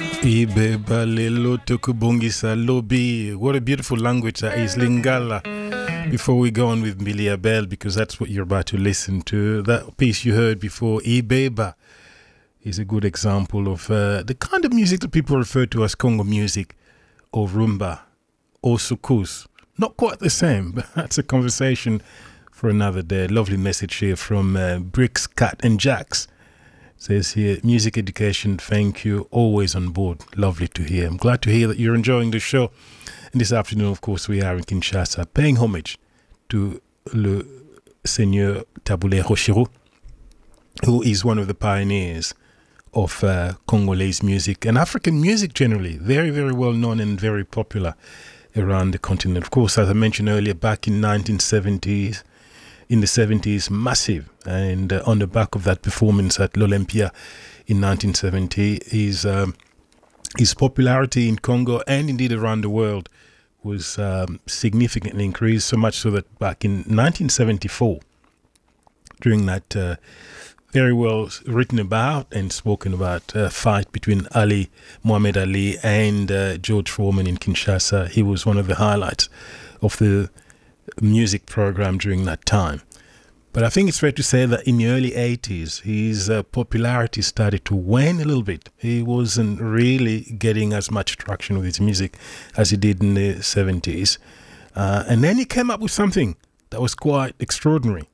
Ibeba lelo tukubungisa lobi. What a beautiful language that is, Lingala. Before we go on with Mbili Abel, because that's what you're about to listen to, that piece you heard before, Ibeba, is a good example of the kind of music that people refer to as Congo music, or rumba, or soukous. Not quite the same, but that's a conversation for another day. Lovely message here from Bricks, Cat and Jacks. Says here, music education, thank you, always on board. Lovely to hear. I'm glad to hear that you're enjoying the show. And this afternoon, of course, we are in Kinshasa, paying homage to Le Seigneur Taboulé Rochereau, who is one of the pioneers of Congolese music and African music generally. Very, very well known and very popular around the continent. Of course, as I mentioned earlier, back in 1970s, in the 70s, massive. And on the back of that performance at l'Olympia in 1970, his popularity in Congo and indeed around the world was significantly increased, so much so that back in 1974, during that very well written about and spoken about fight between Muhammad Ali and George Foreman in Kinshasa, he was one of the highlights of the music program during that time. But I think it's fair to say that in the early 80s, his popularity started to wane a little bit. He wasn't really getting as much traction with his music as he did in the 70s. And then he came up with something that was quite extraordinary.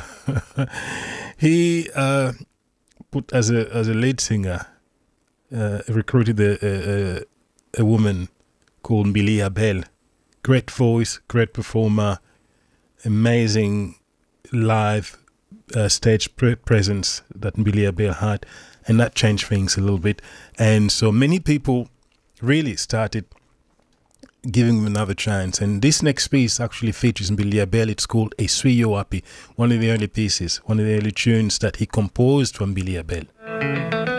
He put as a lead singer, recruited a woman called Mbili Abel. Great voice, great performer, amazing live stage presence that Mbili Abel had, and that changed things a little bit. And so many people really started giving him another chance. And this next piece actually features Mbili Abel. It's called Esui Yo Wapi, one of the early pieces, one of the early tunes that he composed for Mbili Abel.